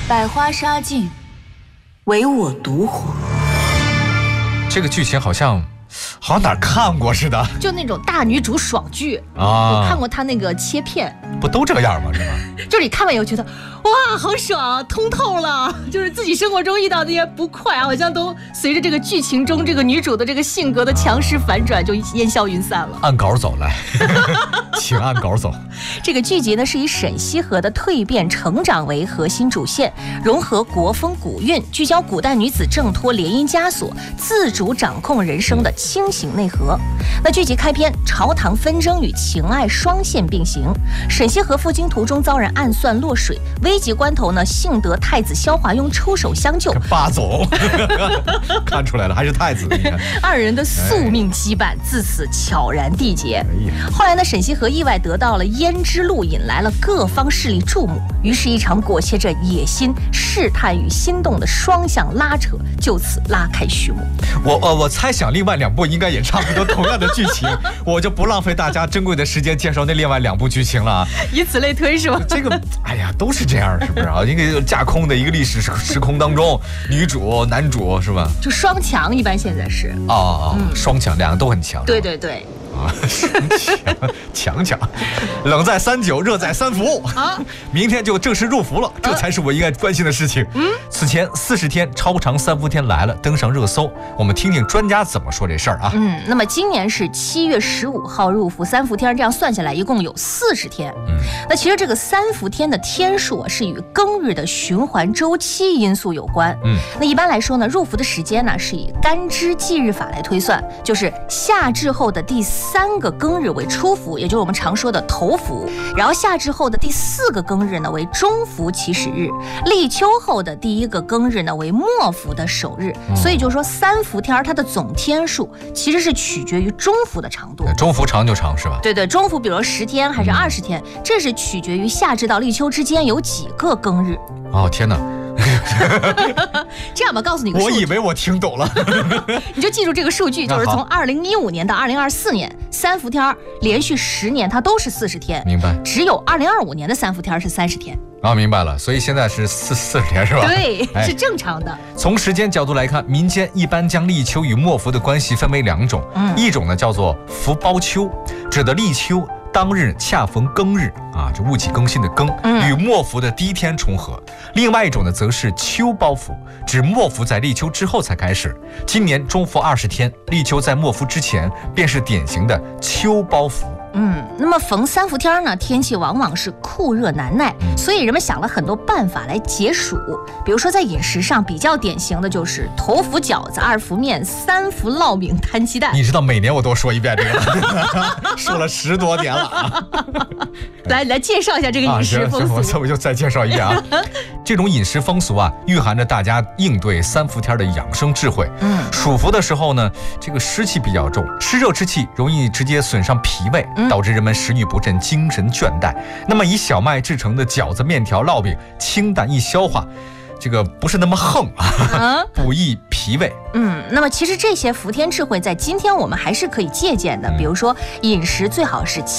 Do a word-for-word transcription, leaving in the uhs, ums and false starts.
百花杀尽，唯我独活。 这个剧情好像好像哪儿看过似的， 就那种大女主爽剧啊， 我看过她那个切片， 不都这样吗？是吧？ 就是你看完以后觉得哇好爽，通透了，就是自己生活中遇到那些不快啊，好像都随着这个剧情中这个女主的这个性格的强势反转就烟消云散了。 按稿走来，请按稿走。 这个剧集呢是以沈西河的蜕变成长为核心主线，融合国风古韵，聚焦古代女子挣脱联姻枷锁，自主掌控人生的清醒内核。那剧集开篇，朝堂纷争与情爱双线并行，沈西河赴京途中遭人暗算落水，危急关头呢，幸得太子萧华庸出手相救。 霸总看出来了，还是太子。你看二人的宿命羁绊自此悄然缔结。后来呢，沈西河意外得到了胭脂露，引来了各方势力注目，于是一场裹挟着野心、试探与心动的双向拉扯就此拉开序幕。 我我我猜想另外两部应该也差不多同样的剧情，我就不浪费大家珍贵的时间介绍那另外两部剧情了。 以此类推是吧？ 这个哎呀，都是这样，是不是啊？一个架空的一个历史时空当中，女主、男主是吧？ 就双强，一般现在是哦哦，嗯、双强，两个都很强。 对对对。 啊，强强，冷在三九，热在三伏啊！明天就正式入伏了，这才是我应该关心的事情。嗯，此前四十天超长三伏天来了，登上热搜。我们听听专家怎么说这事儿啊。 嗯，那么今年是七月十五号入伏三伏天，这样算下来一共有四十天。嗯，那其实这个三伏天的天数啊，是与庚日的循环周期因素有关。嗯，那一般来说呢，入伏的时间呢是以干支纪日法来推算，就是夏至后的第四。三个庚日为初伏，也就是我们常说的头伏，然后夏至后的第四个庚日呢为中伏起始日，立秋后的第一个庚日呢为末伏的首日。嗯、所以就是说三伏天它的总天数其实是取决于中伏的长度， 中伏长就长是吧？ 对对，中伏比如十天还是二十天，嗯、这是取决于夏至到立秋之间有几个庚日。 哦天哪！ 这样吧，告诉你个数据， 我以为我听懂了， 你就记住这个数据，就是从二零一五年到二零二四年，三伏天连续十年它都是四十天， 明白？ 只有二零二五年的三伏天是三十天。 啊，明白了，所以现在是四四十天是吧？ 对，哎、是正常的。 从时间角度来看，民间一般将立秋与末伏的关系分为两种，嗯、一种呢叫做伏包秋，指的立秋当日恰逢庚日啊，这戊己更新的庚，与末伏的第一天重合。另外一种呢，则是秋包伏，指末伏在立秋之后才开始。今年中伏二十天，立秋在末伏之前，便是典型的秋包伏。 嗯，那么逢三伏天呢，天气往往是酷热难耐，嗯、所以人们想了很多办法来解暑。比如说在饮食上比较典型的就是头伏饺子、二伏面、三伏烙饼、摊鸡蛋。 你知道每年我都说一遍这个吗？说了十多年了啊！ 来来介绍一下这个饮食风俗。 啊、我就再介绍一遍啊。这种饮食风俗啊，蕴含着大家应对三伏天的养生智慧。嗯，暑伏的时候呢，这个湿气比较重，湿热之气容易直接损伤脾胃。嗯，导致人们食欲不振、精神倦怠。那么以小麦制成的饺子、面条、烙饼清淡易消化，这个不是那么横啊，补益脾胃。 嗯，那么其实这些伏天智慧在今天我们还是可以借鉴的，比如说饮食最好是